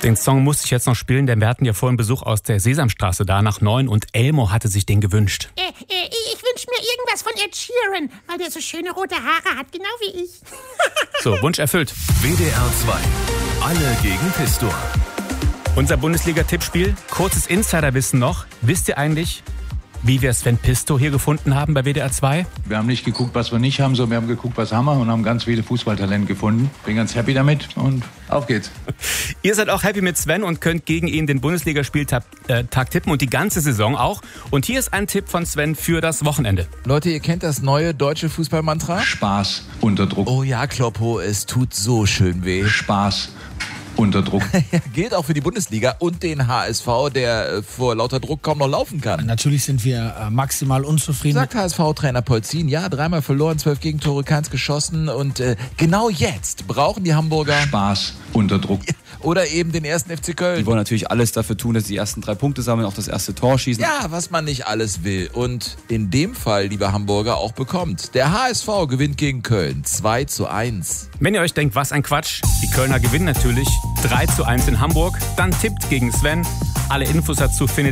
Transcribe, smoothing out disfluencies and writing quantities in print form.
Den Song musste ich jetzt noch spielen, denn wir hatten ja vorhin Besuch aus der Sesamstraße da nach 9 und Elmo hatte sich den gewünscht. Ich wünsche mir irgendwas von Ed Sheeran, weil der so schöne rote Haare hat, genau wie ich. So, Wunsch erfüllt. WDR 2. Alle gegen Pistor. Unser Bundesliga-Tippspiel. Kurzes Insiderwissen noch. Wisst ihr eigentlich, wie wir Sven Pisto hier gefunden haben bei WDR 2? Wir haben nicht geguckt, was wir nicht haben, sondern wir haben geguckt, was haben wir und haben ganz viele Fußballtalente gefunden. Bin ganz happy damit und auf geht's. Ihr seid auch happy mit Sven und könnt gegen ihn den Bundesligaspieltag tippen und die ganze Saison auch. Und hier ist ein Tipp von Sven für das Wochenende. Leute, ihr kennt das neue deutsche Fußballmantra? Spaß unter Druck. Oh ja, Kloppo, es tut so schön weh. Spaß unter Druck. Gilt auch für die Bundesliga und den HSV, der vor lauter Druck kaum noch laufen kann. Natürlich sind wir maximal unzufrieden. Sagt HSV-Trainer Polzin, ja, 3-mal verloren, 12 Gegentore, keins geschossen und genau jetzt brauchen die Hamburger Spaß unter Druck. Oder eben den ersten FC Köln. Die wollen natürlich alles dafür tun, dass sie die ersten 3 Punkte sammeln, auch das erste Tor schießen. Ja, was man nicht alles will. Und in dem Fall, liebe Hamburger, auch bekommt. Der HSV gewinnt gegen Köln 2:1. Wenn ihr euch denkt, was ein Quatsch, die Kölner gewinnen natürlich 3:1 in Hamburg, dann tippt gegen Sven. Alle Infos dazu findet